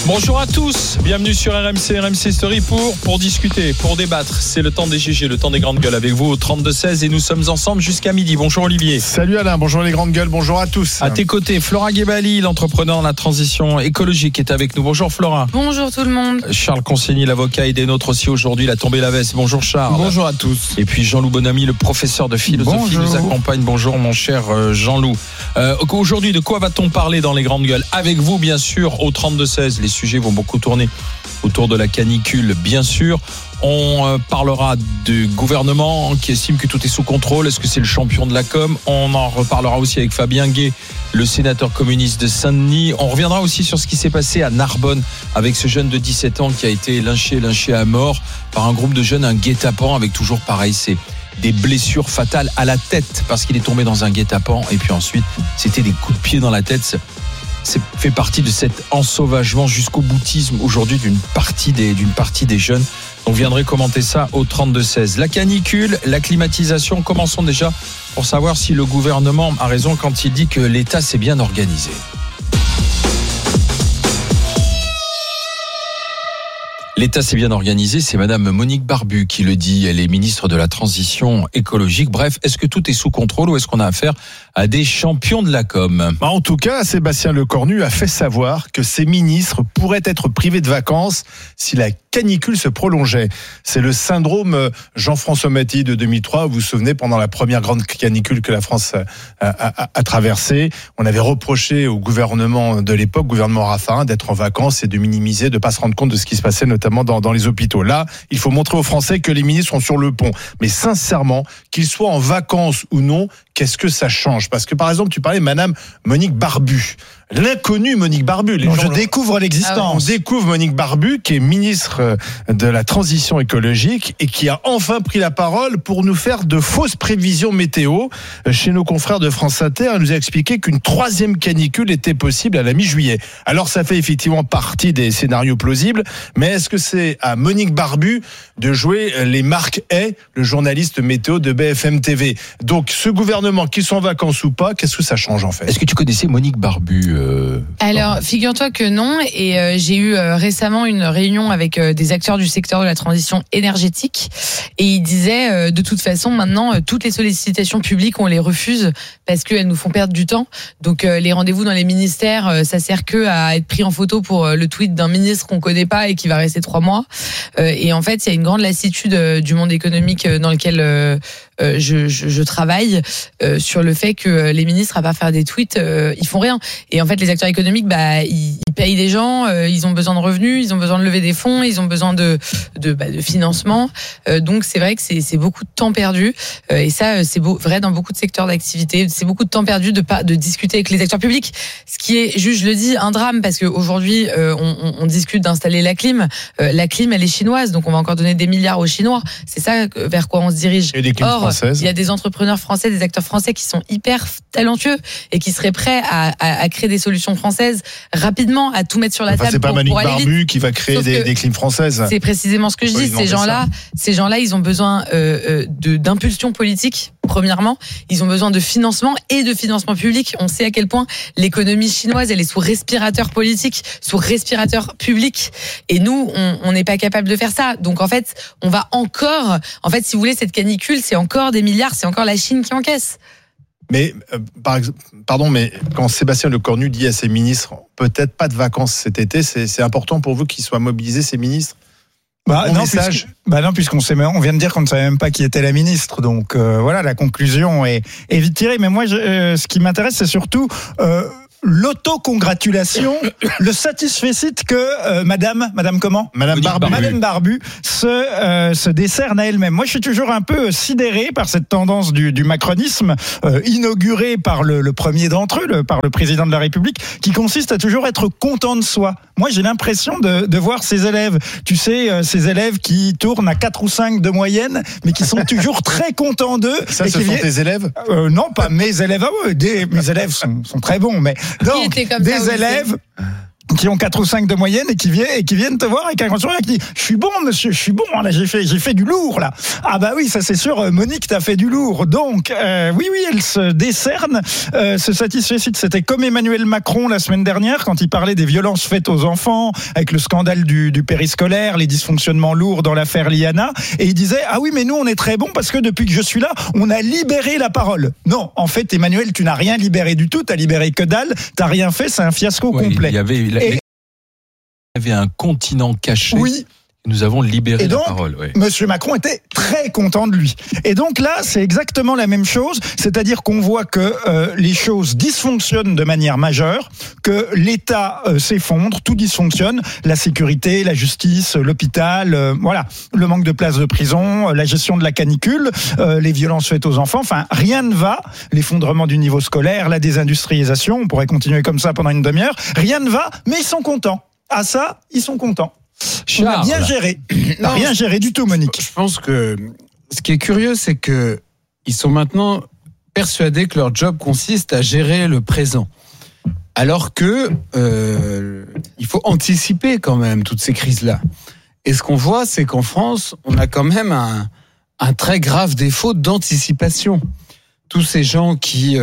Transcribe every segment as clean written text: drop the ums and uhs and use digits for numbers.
Bonjour à tous, bienvenue sur RMC Story pour discuter, pour débattre. C'est le temps des GG, le temps des grandes gueules avec vous au 32-16 et nous sommes ensemble jusqu'à midi. Bonjour Olivier. Salut Alain, bonjour les grandes gueules, bonjour à tous. À tes côtés, Flora Guébali, l'entrepreneur dans la transition écologique est avec nous. Bonjour Flora. Bonjour tout le monde. Charles Consigny, l'avocat, est des nôtres aussi aujourd'hui, il a tombé la veste. Bonjour Charles. Bonjour à tous. Et puis Jean-Loup Bonamy, le professeur de philosophie, nous accompagne. Bonjour mon cher Jean-Loup. Aujourd'hui, de quoi va-t-on parler dans les grandes gueules? Avec vous bien sûr au 32-16, les sujets vont beaucoup tourner autour de la canicule, bien sûr. On parlera du gouvernement qui estime que tout est sous contrôle. Est-ce que c'est le champion de la com? On en reparlera aussi avec Fabien Gay, le sénateur communiste de Saint-Denis. On reviendra aussi sur ce qui s'est passé à Narbonne avec ce jeune de 17 ans qui a été lynché à mort par un groupe de jeunes, un guet-apens, avec toujours pareil, c'est des blessures fatales à la tête parce qu'il est tombé dans un guet-apens et puis ensuite c'était des coups de pied dans la tête. C'est fait partie de cet ensauvagement jusqu'au boutisme aujourd'hui d'une partie des jeunes. On viendrait commenter ça au 32-16. La canicule, la climatisation, commençons déjà pour savoir si le gouvernement a raison quand il dit que l'État s'est bien organisé. L'État s'est bien organisé, c'est Madame Monique Barbu qui le dit. Elle est ministre de la Transition écologique. Bref, est-ce que tout est sous contrôle ou est-ce qu'on a affaire à des champions de la com? En tout cas, Sébastien Lecornu a fait savoir que ses ministres pourraient être privés de vacances si la canicule se prolongeait. C'est le syndrome Jean-François Mattei de 2003. Vous vous souvenez, pendant la première grande canicule que la France a traversée, on avait reproché au gouvernement de l'époque, gouvernement Raffarin, d'être en vacances et de minimiser, de ne pas se rendre compte de ce qui se passait notamment dans les hôpitaux. Là, il faut montrer aux Français que les ministres sont sur le pont. Mais sincèrement, qu'ils soient en vacances ou non, qu'est-ce que ça change? Parce que par exemple, tu parlais de Madame Monique Barbu. L'inconnue Monique Barbu. Je découvre l'existence. On découvre Monique Barbu, qui est ministre de la Transition écologique et qui a enfin pris la parole pour nous faire de fausses prévisions météo. Chez nos confrères de France Inter, elle nous a expliqué qu'une troisième canicule était possible à la mi-juillet. Alors ça fait effectivement partie des scénarios plausibles, mais est-ce que c'est à Monique Barbu de jouer les Marc Hay, le journaliste météo de BFM TV? Donc ce gouvernement, qu'ils sont en vacances ou pas, qu'est-ce que ça change en fait? Est-ce que tu connaissais Monique Barbu? Alors, figure-toi que non, et j'ai eu récemment une réunion avec des acteurs du secteur de la transition énergétique, et ils disaient, de toute façon, maintenant, toutes les sollicitations publiques, on les refuse parce qu'elles nous font perdre du temps. Donc, les rendez-vous dans les ministères, ça sert que à être pris en photo pour le tweet d'un ministre qu'on connaît pas et qui va rester 3 mois. Et en fait, il y a une grande lassitude du monde économique dans lequel je travaille sur le fait que les ministres, à part faire des tweets, ils font rien. Et en fait, les acteurs économiques, ils payent des gens, ils ont besoin de revenus, ils ont besoin de lever des fonds, ils ont besoin de financement. Donc c'est vrai que c'est beaucoup de temps perdu. Et ça, c'est vrai dans beaucoup de secteurs d'activité. C'est beaucoup de temps perdu de discuter avec les acteurs publics. Ce qui est, juste, je le dis, un drame, parce qu'aujourd'hui, on discute d'installer la clim. La clim, elle est chinoise, donc on va encore donner des milliards aux Chinois. C'est ça vers quoi on se dirige. Et des clims françaises. Il y a des entrepreneurs français, des acteurs français qui sont hyper talentueux et qui seraient prêts à créer des solutions françaises rapidement, à tout mettre sur la table. C'est pas Monique pour aller Barbu vite. qui va créer des clims françaises. C'est précisément ce que je dis. Ces gens-là, ils ont besoin d'impulsion politique. Premièrement, ils ont besoin de financement et de financement public. On sait à quel point l'économie chinoise, elle est sous respirateur politique, sous respirateur public. Et nous, on n'est pas capable de faire ça. Donc en fait, on va encore, si vous voulez, cette canicule, c'est encore des milliards, c'est encore la Chine qui encaisse. Mais, pardon, mais quand Sébastien Lecornu dit à ses ministres, peut-être pas de vacances cet été, c'est important pour vous qu'ils soient mobilisés, ces ministres? Non, puisqu'on sait, on vient de dire qu'on ne savait même pas qui était la ministre. Donc voilà, la conclusion est vite tirée. Mais moi, ce qui m'intéresse, c'est surtout l'autocongratulation, le satisfecit que Madame Barbu se décerne à elle-même. Moi, je suis toujours un peu sidéré par cette tendance du macronisme inauguré par le premier d'entre eux, par le président de la République, qui consiste à toujours être content de soi. Moi, j'ai l'impression de voir ces élèves, tu sais, ces élèves qui tournent à 4 ou 5 de moyenne, mais qui sont toujours très contents d'eux. Ça, ce sont tes élèves? Non, pas mes élèves à eux. Mes élèves sont très bons, mais donc des élèves qui ont 4 ou 5 de moyenne et qui viennent te voir avec un grand sourire qui dit je suis bon monsieur, je suis bon là, j'ai fait du lourd là. Ah bah oui, ça c'est sûr, Monique t'as fait du lourd. Donc oui elle se décerne ce satisfecit. C'était comme Emmanuel Macron la semaine dernière quand il parlait des violences faites aux enfants avec le scandale du périscolaire, les dysfonctionnements lourds dans l'affaire Liana, et il disait ah oui mais nous on est très bons parce que depuis que je suis là on a libéré la parole. Non, en fait Emmanuel, tu n'as rien libéré du tout, t'as libéré que dalle, t'as rien fait, c'est un fiasco complet. Il y avait un continent caché. Oui. Nous avons libéré et donc, la parole. Oui. Monsieur Macron était très content de lui. Et donc là, c'est exactement la même chose, c'est-à-dire qu'on voit que les choses dysfonctionnent de manière majeure, que l'État s'effondre, tout dysfonctionne, la sécurité, la justice, l'hôpital, voilà, le manque de places de prison, la gestion de la canicule, les violences faites aux enfants, enfin rien ne va, l'effondrement du niveau scolaire, la désindustrialisation, on pourrait continuer comme ça pendant une demi-heure, rien ne va, mais ils sont contents. À ça, ils sont contents. On a bien géré. Non, rien géré du tout, Monique. Je pense que ce qui est curieux, c'est que ils sont maintenant persuadés que leur job consiste à gérer le présent. Alors que il faut anticiper quand même toutes ces crises-là. Et ce qu'on voit, c'est qu'en France, on a quand même un très grave défaut d'anticipation. Tous ces gens qui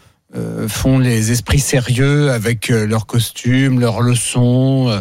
font les esprits sérieux avec leurs costumes, leurs leçons,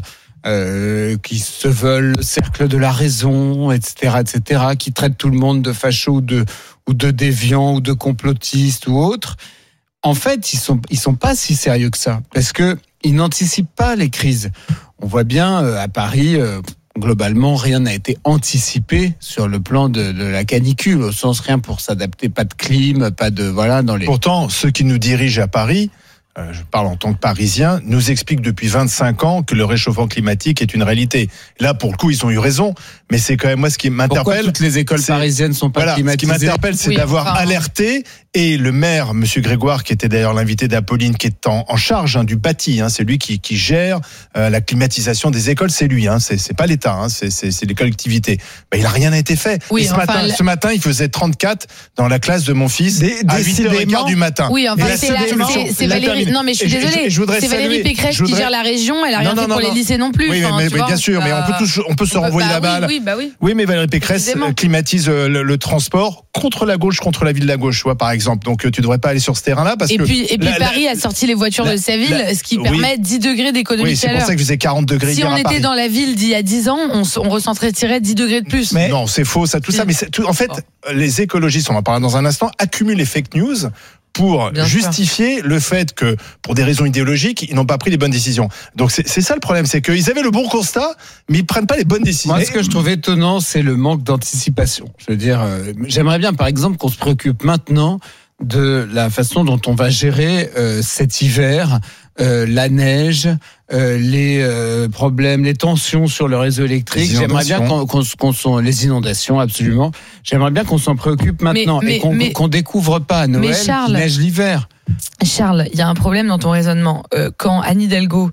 qui se veulent le cercle de la raison, etc., qui traitent tout le monde de facho ou de déviant ou de complotiste ou autre. En fait, ils sont pas si sérieux que ça, parce que ils n'anticipent pas les crises. On voit bien à Paris, globalement, rien n'a été anticipé sur le plan de la canicule, au sens rien pour s'adapter, pas de clim, pas de voilà dans les. Pourtant, ceux qui nous dirigent à Paris, je parle en tant que Parisien, nous expliquent depuis 25 ans que le réchauffement climatique est une réalité. Là, pour le coup, ils ont eu raison, mais c'est quand même moi ce qui m'interpelle. Pourquoi toutes les écoles parisiennes sont pas climatisées ? Ce qui m'interpelle, c'est d'avoir alerté, et le maire, Monsieur Grégoire, qui était d'ailleurs l'invité d'Apolline, qui est en charge du bâti, c'est lui qui gère la climatisation des écoles, c'est lui, c'est pas l'État, c'est les collectivités. Ben, il a rien été fait. Oui, et ce matin, il faisait 34 dans la classe de mon fils à 8h15 du matin. Oui, enfin, c'est Valérie. Non, mais je suis désolée. C'est Valérie Pécresse qui gère la région. Elle a rien fait pour les lycées non plus. Oui, mais bien sûr, mais on peut se renvoyer la balle. Oui, mais Valérie Pécresse climatise le transport contre la gauche, contre la ville de la gauche, tu vois, par exemple. Donc tu devrais pas aller sur ce terrain-là parce que. Et puis Paris a sorti les voitures de sa ville, ce qui permet 10 degrés d'économie de chaleur. C'est pour ça que je faisais 40 degrés. Si on était dans la ville d'il y a 10 ans, on ressentirait 10 degrés de plus. Mais non, c'est faux, ça, tout ça. Mais en fait, les écologistes, on en parlera dans un instant, accumulent les fake news pour justifier le fait que, pour des raisons idéologiques, ils n'ont pas pris les bonnes décisions. Donc c'est ça le problème, c'est qu'ils avaient le bon constat, mais ils prennent pas les bonnes décisions. Moi, ce que je trouve étonnant, c'est le manque d'anticipation. Je veux dire, j'aimerais bien, par exemple, qu'on se préoccupe maintenant de la façon dont on va gérer cet hiver, la neige, les problèmes, les tensions sur le réseau électrique. J'aimerais bien qu'on les inondations, absolument. J'aimerais bien qu'on s'en préoccupe maintenant et qu'on découvre pas à Noël qu'il neige l'hiver. Charles, il y a un problème dans ton raisonnement. Quand Anne Hidalgo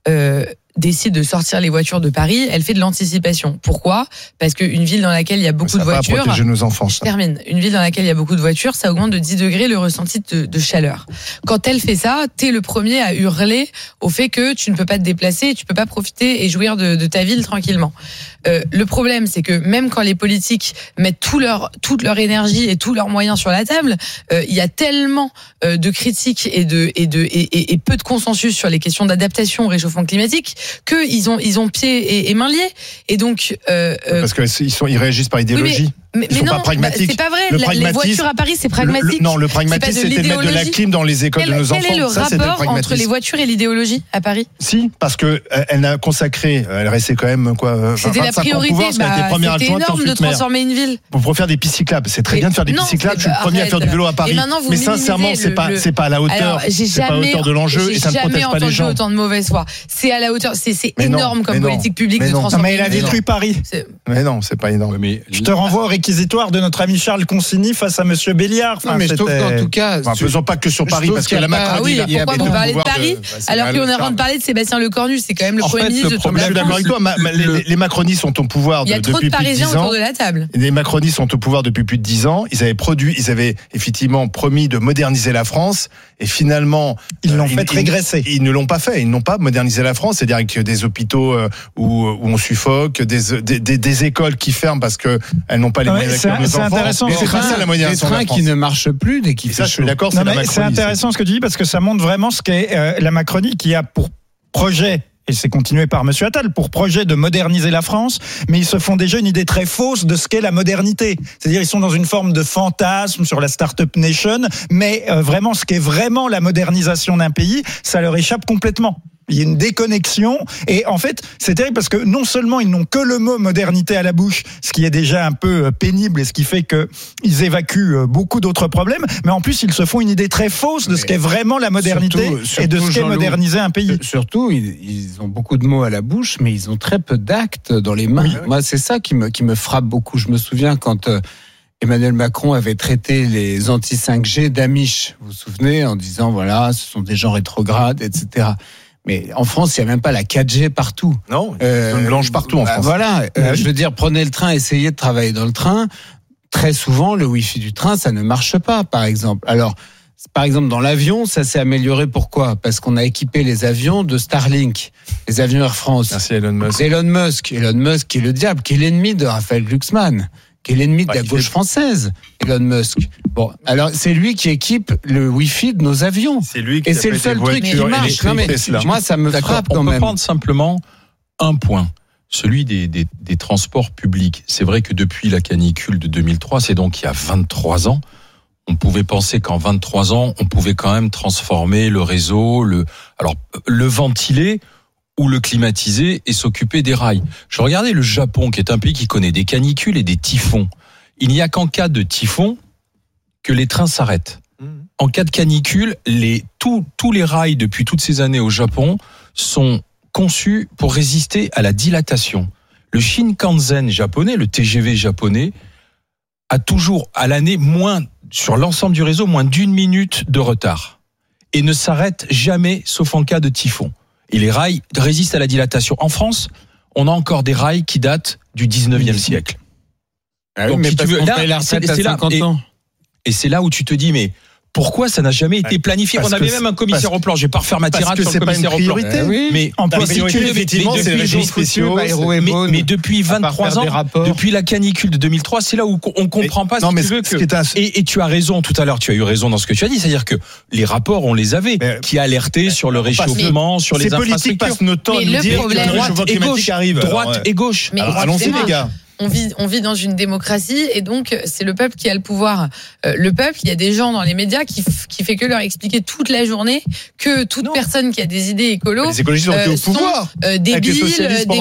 décide de sortir les voitures de Paris, elle fait de l'anticipation. Pourquoi ? Parce qu'une ville dans laquelle il y a beaucoup de voitures... Ça va protéger nos enfants. Je termine. Une ville dans laquelle il y a beaucoup de voitures, ça augmente de 10 degrés le ressenti de chaleur. Quand elle fait ça, t'es le premier à hurler au fait que tu ne peux pas te déplacer, tu peux pas profiter et jouir de ta ville tranquillement. Le problème, c'est que même quand les politiques mettent toute leur énergie et tous leurs moyens sur la table, il y a tellement de critiques et peu de consensus sur les questions d'adaptation au réchauffement climatique qu'ils ont pieds et mains liés. Et donc parce qu'ils réagissent par idéologie. Mais ils sont non, pas pragmatiques. C'est pas vrai. Les voitures à Paris, c'est pragmatique. Non, le pragmatisme, c'était de mettre de la clim dans les écoles de nos enfants. Quel est le rapport entre les voitures et l'idéologie à Paris ? Si, parce que elle n'a consacré, elle restait quand même c'était la priorité. C'était énorme de transformer une ville. Pour faire des pistes cyclables, c'est très bien de faire des pistes cyclables. Je suis le premier à faire du vélo à Paris. Mais sincèrement, c'est pas à la hauteur. C'est pas à la hauteur de l'enjeu et ça ne protège pas les gens. J'ai jamais entendu autant de mauvaise foi. C'est à la hauteur. C'est énorme comme politique publique de transformer. Mais il a détruit Paris. Mais non, c'est pas énorme. Je te renvoie au réquisitoire de notre ami Charles Consigny face à Monsieur Béliard. Non, mais je trouve qu'en tout cas, faisons pas que sur Paris parce que la Macronie. Pourquoi vous parlez de Paris alors qu'on est en train de parler de Sébastien Lecornu, c'est quand même le Premier ministre de toute la France. Les macronistes sont au pouvoir depuis plus de 10 ans. Autour de la table. Les macronistes sont au pouvoir depuis plus de 10 ans. Ils avaient effectivement promis de moderniser la France et finalement ils l'ont fait régresser. Ils ne l'ont pas fait, ils n'ont pas modernisé la France, c'est-à-dire que des hôpitaux où on suffoque, des écoles qui ferment parce que elles n'ont pas les moyens d'accueillir nos enfants. C'est intéressant. C'est pas ça la modernisation de la France. Des trains qui ne marchent plus dès qu'il fait chaud. Je suis d'accord, c'est intéressant ce que tu dis parce que ça montre vraiment ce qu'est la Macronie qui a pour projet, et c'est continué par M. Attal, pour projet de moderniser la France, mais ils se font déjà une idée très fausse de ce qu'est la modernité. C'est-à-dire ils sont dans une forme de fantasme sur la Startup Nation, mais vraiment ce qu'est vraiment la modernisation d'un pays, ça leur échappe complètement. Il y a une déconnexion et en fait c'est terrible parce que non seulement ils n'ont que le mot modernité à la bouche, ce qui est déjà un peu pénible et ce qui fait qu'ils évacuent beaucoup d'autres problèmes, mais en plus ils se font une idée très fausse de ce qu'est vraiment la modernité et de ce qu'est moderniser un pays. Surtout ils ont beaucoup de mots à la bouche mais ils ont très peu d'actes dans les mains. Oui. Moi c'est ça qui me frappe beaucoup. Je me souviens quand Emmanuel Macron avait traité les anti-5G d'Amish, vous vous souvenez, en disant voilà ce sont des gens rétrogrades, etc. Mais en France, il n'y a même pas la 4G partout. Non, zone blanche partout en France. Voilà, je veux dire, prenez le train, essayez de travailler dans le train. Très souvent, le Wi-Fi du train, ça ne marche pas, par exemple. Alors, par exemple, dans l'avion, ça s'est amélioré. Pourquoi ? Parce qu'on a équipé les avions de Starlink, les avions Air France. Merci Elon Musk. Elon Musk qui est le diable, qui est l'ennemi de Raphaël Glucksmann, qui est l'ennemi de la gauche française, Elon Musk. Bon, alors c'est lui qui équipe le Wi-Fi de nos avions. C'est lui qui et c'est le seul truc qui marche. Non, mais moi, ça me frappe quand même. On peut prendre simplement un point, celui des transports publics. C'est vrai que depuis la canicule de 2003, c'est donc il y a 23 ans, on pouvait penser qu'en 23 ans, on pouvait quand même transformer le réseau, le ventiler ou le climatiser et s'occuper des rails. Je regardais le Japon, qui est un pays qui connaît des canicules et des typhons. Il n'y a qu'en cas de typhon que les trains s'arrêtent. En cas de canicule, tous les rails depuis toutes ces années au Japon sont conçus pour résister à la dilatation. Le Shinkansen japonais, le TGV japonais, a toujours à l'année sur l'ensemble du réseau moins d'1 minute de retard et ne s'arrête jamais sauf en cas de typhon. Et les rails résistent à la dilatation. En France, on a encore des rails qui datent du 19e siècle. Ah oui, donc, mais si tu veux, là, la retraite à 50 ans. Et c'est là où tu te dis, mais pourquoi ça n'a jamais été planifié ? On avait même un commissaire au plan. Je vais pas refaire ma tirade sur le commissaire au plan. Mais en priorité, effectivement, c'est les régimes spéciaux. Mais depuis 23 ans, depuis la canicule de 2003, c'est là où on comprend pas, si tu veux, que... Et tu as raison, tout à l'heure, tu as eu raison dans ce que tu as dit, c'est-à-dire que les rapports, on les avait, qui alertaient sur le réchauffement, sur les infrastructures. C'est politique passe notre temps à nous dire que le réchauffement climatique arrive. Droite et gauche. Allons-y, les gars. On vit dans une démocratie et donc c'est le peuple qui a le pouvoir. Le peuple, il y a des gens dans les médias qui fait que leur expliquer toute la journée que toute personne qui a des idées écolo, les écologistes ont été au pouvoir, débiles, des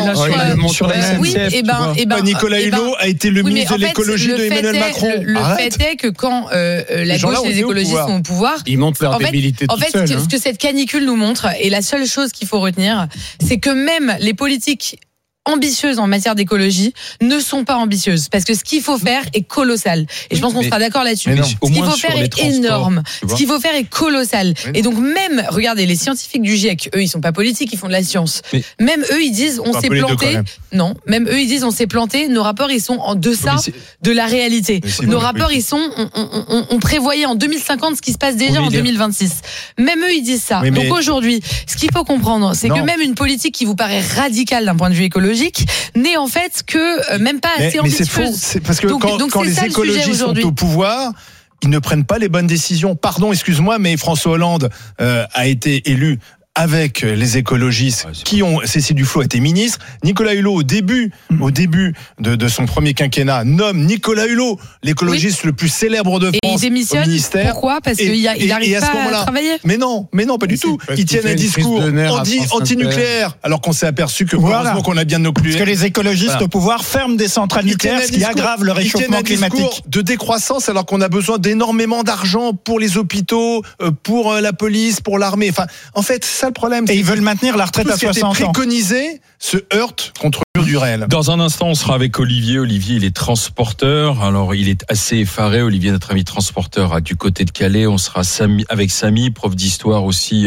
sur la SNCF. Oui, Nicolas Hulot a été le ministre de l'écologie de Emmanuel Macron. Le fait est que quand la gauche et les écologistes sont au pouvoir, ils montrent leur débilité tout seuls. En fait, ce que cette canicule nous montre, et la seule chose qu'il faut retenir, c'est que même les politiques ambitieuses en matière d'écologie ne sont pas ambitieuses parce que ce qu'il faut faire est colossal et je pense qu'on sera d'accord là-dessus. Ce qu'il faut faire est énorme, ce qu'il faut faire est colossal et donc même regardez les scientifiques du GIEC, eux ils sont pas politiques, ils font de la science. Même eux ils disent on s'est planté. Non, même eux ils disent on s'est planté, nos rapports ils sont en deçà de la réalité. Nos rapports ils sont on prévoyait en 2050 ce qui se passe déjà en 2026. Même eux ils disent ça. Donc aujourd'hui, ce qu'il faut comprendre, c'est que même une politique qui vous paraît radicale d'un point de vue écologique n'est en fait que même pas assez ambitieuse. Mais c'est faux, parce que quand les écologistes sont au pouvoir, ils ne prennent pas les bonnes décisions. Pardon, excuse-moi, mais François Hollande a été élu avec les écologistes qui ont... Cécile Duflot était ministre. Nicolas Hulot, au début de son premier quinquennat, nomme Nicolas Hulot, l'écologiste le plus célèbre de France, et il démissionne, au ministère. Pourquoi ? Parce qu'il n'arrive pas à travailler. Mais non, pas du tout. Ils tiennent un discours anti-nucléaire, alors qu'on s'est aperçu que heureusement qu'on a bien nucléaire. Parce que les écologistes au pouvoir ferment des centrales nucléaires, ce qui aggrave le réchauffement climatique. Ils tiennent un discours de décroissance, alors qu'on a besoin d'énormément d'argent pour les hôpitaux, pour la police, pour l'armée. Enfin, en fait, ça le problème. Et ils veulent maintenir la retraite à 60 ans. Préconisé se heurte contre le mur du réel. Dans un instant, on sera avec Olivier. Olivier, il est transporteur. Alors, il est assez effaré. Olivier, notre ami transporteur, du côté de Calais. On sera avec Samy, prof d'histoire aussi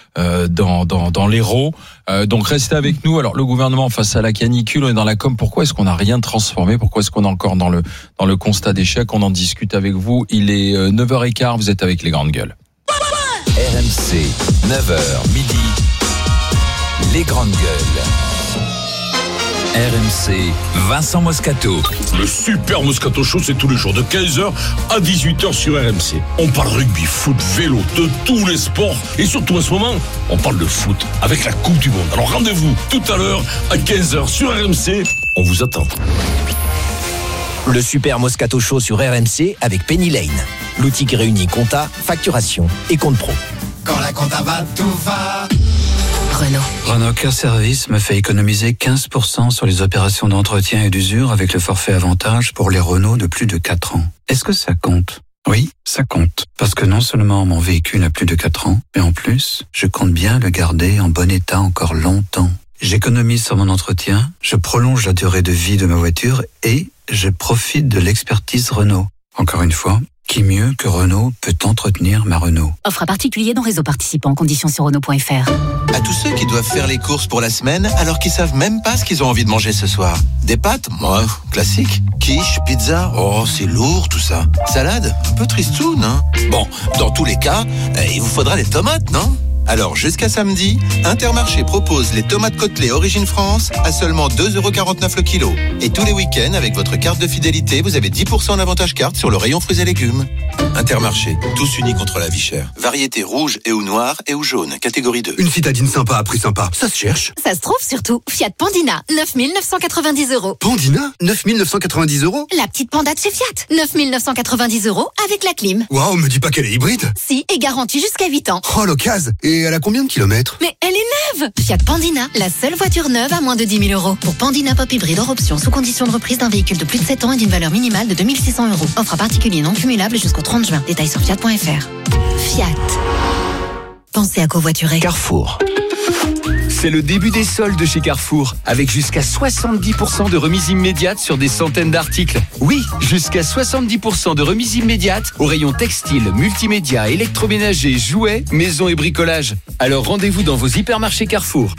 dans l'Hérault. Donc, restez avec nous. Alors, le gouvernement face à la canicule, on est dans la com. Pourquoi est-ce qu'on n'a rien transformé ? Pourquoi est-ce qu'on est encore dans le constat d'échec ? On en discute avec vous. Il est 9h15. Vous êtes avec les grandes gueules. RMC, 9h midi, les grandes gueules. RMC, Vincent Moscato. Le super Moscato Show, c'est tous les jours de 15h à 18h sur RMC. On parle rugby, foot, vélo, de tous les sports. Et surtout en ce moment, on parle de foot avec la Coupe du Monde. Alors rendez-vous tout à l'heure à 15h sur RMC. On vous attend. Le super Moscato Show sur RMC avec Penny Lane. L'outil qui réunit compta, facturation et compte pro. Quand la compta va, tout va. Renault Care Service me fait économiser 15% sur les opérations d'entretien et d'usure avec le forfait avantage pour les Renault de plus de 4 ans. Est-ce que ça compte ? Oui, ça compte. Parce que non seulement mon véhicule a plus de 4 ans, mais en plus, je compte bien le garder en bon état encore longtemps. J'économise sur mon entretien, je prolonge la durée de vie de ma voiture et je profite de l'expertise Renault. Encore une fois, qui mieux que Renault peut entretenir ma Renault ? Offre à particulier dans réseau participant, conditions sur Renault.fr. À tous ceux qui doivent faire les courses pour la semaine alors qu'ils savent même pas ce qu'ils ont envie de manger ce soir. Des pâtes ? Moi, classique. Quiche, pizza ? Oh, c'est lourd tout ça. Salade ? Un peu tristoun, hein ? Bon, dans tous les cas, il vous faudra des tomates, non ? Alors, jusqu'à samedi, Intermarché propose les tomates Côtelets Origine France à seulement 2,49€ le kilo. Et tous les week-ends, avec votre carte de fidélité, vous avez 10% d'avantage carte sur le rayon fruits et légumes. Intermarché, tous unis contre la vie chère. Variété rouge et ou noire et ou jaune, catégorie 2. Une citadine sympa à prix sympa, ça se cherche. Ça se trouve surtout. Fiat Pandina, 9 990€. Pandina, 9 990€. La petite panda de chez Fiat, 9 990€ avec la clim. Waouh, me dis pas qu'elle est hybride. Si, et garantie jusqu'à 8 ans. Oh, l'occasion. Et elle a combien de kilomètres ? Mais elle est neuve. Fiat Pandina, la seule voiture neuve à moins de 10 000€. Pour Pandina Pop Hybride hors option, sous condition de reprise d'un véhicule de plus de 7 ans et d'une valeur minimale de 2 600€. Offre à particulier non cumulable jusqu'au 30 juin. Détails sur Fiat.fr. Fiat. Pensez à covoiturer. Carrefour. C'est le début des soldes chez Carrefour, avec jusqu'à 70% de remise immédiate sur des centaines d'articles. Oui, jusqu'à 70% de remise immédiate au rayon textile, multimédia, électroménager, jouets, maison et bricolage. Alors rendez-vous dans vos hypermarchés Carrefour.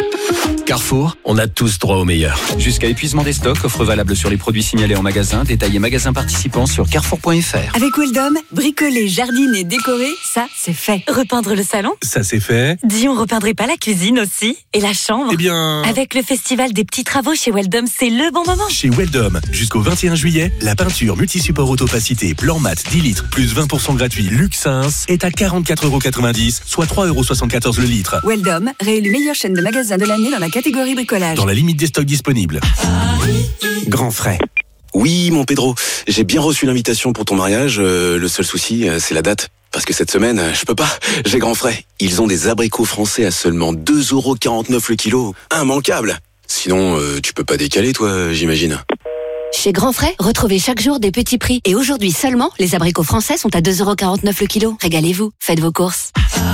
Carrefour, on a tous droit au meilleur. Jusqu'à épuisement des stocks, offre valable sur les produits signalés en magasin, détaillés magasin participant sur carrefour.fr. Avec Weldom, bricoler, jardiner, décorer, ça c'est fait. Repeindre le salon, ça c'est fait. Dis, on repeindrait pas la cuisine aussi ? Et la chambre ? Eh bien... Avec le festival des petits travaux chez Weldom, c'est le bon moment. Chez Weldom, jusqu'au 21 juillet, la peinture multi-support autopacité blanc mat 10 litres plus 20% gratuit Luxins est à 44,90€, soit 3,74€ le litre. Weldom, réélu meilleure chaîne de magasins de l'année dans la catégorie bricolage. Dans la limite des stocks disponibles. Grand frais. Oui, mon Pedro, j'ai bien reçu l'invitation pour ton mariage. Le seul souci, c'est la date. Parce que cette semaine, je peux pas. J'ai grand frais. Ils ont des abricots français à seulement 2,49€ le kilo. Immanquable. Sinon, tu peux pas décaler, toi, j'imagine. Chez Grand Frais, retrouvez chaque jour des petits prix. Et aujourd'hui seulement, les abricots français sont à 2,49€ le kilo. Régalez-vous, faites vos courses.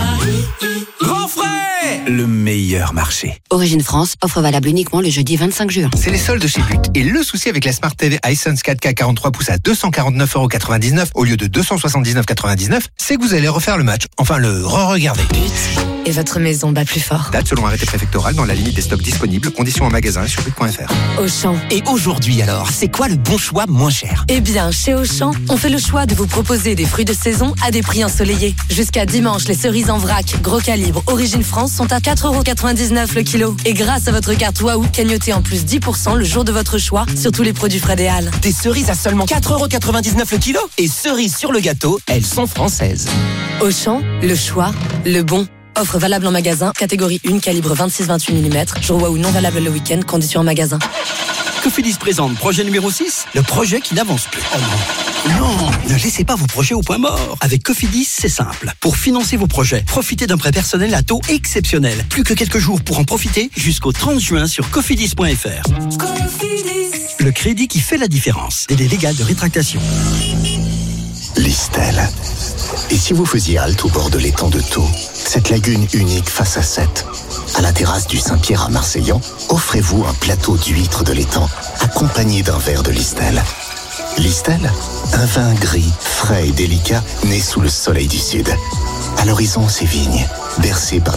Grand Frais, le meilleur marché. Origine France, offre valable uniquement le jeudi 25 juin. C'est les soldes chez But. Et le souci avec la Smart TV Hisense 4K 43 pouces à 249,99€ au lieu de 279,99€, c'est que vous allez refaire le match. Enfin, le re-regarder. But. Et votre maison bat plus fort. Date selon arrêté préfectoral dans la limite des stocks disponibles. Conditions en magasin sur but.fr. Auchan. Et aujourd'hui alors, c'est quoi le bon choix moins cher ? Eh bien, chez Auchan, on fait le choix de vous proposer des fruits de saison à des prix ensoleillés. Jusqu'à dimanche, les cerises en vrac, gros calibre, Origine France sont à 4,99€ le kilo. Et grâce à votre carte Waouh, cagnotez en plus 10% le jour de votre choix sur tous les produits Fred et Hall. Des cerises à seulement 4,99€ le kilo. Et cerises sur le gâteau, elles sont françaises. Auchan, le choix, le bon. Offre valable en magasin, catégorie 1, calibre 26-28 mm. Jour Waouh non valable le week-end, conditions en magasin. Cofidis présente projet numéro 6, le projet qui n'avance plus. Oh non. Non, ne laissez pas vos projets au point mort. Avec Cofidis, c'est simple. Pour financer vos projets, profitez d'un prêt personnel à taux exceptionnel. Plus que quelques jours pour en profiter jusqu'au 30 juin sur cofidis.fr. Cofidis. Le crédit qui fait la différence. Délai légal de rétractation. Listel. Et si vous faisiez halte au bord de l'étang de Thau, cette lagune unique face à Sète, à la terrasse du Saint-Pierre à Marseillan, offrez-vous un plateau d'huîtres de l'étang accompagné d'un verre de Listel. Listel, un vin gris, frais et délicat né sous le soleil du sud. À l'horizon, ces vignes, bercées par